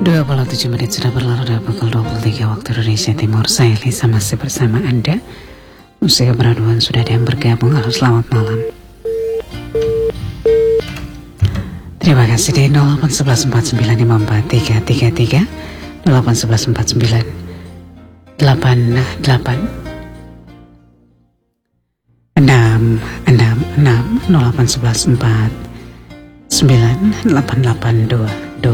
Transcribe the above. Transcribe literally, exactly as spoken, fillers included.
dua puluh tujuh menit sudah berlalu dari pukul dua puluh tiga waktu Indonesia Timur. Saya Lisa masih bersama Anda. Musik Beraduan sudah ada yang bergabung. Halo, selamat malam. Terima kasih di nol delapan satu satu empat sembilan lima empat tiga tiga tiga, nol delapan satu satu empat sembilan delapan delapan enam enam enam, nol delapan satu satu empat sembilan delapan delapan dua dua.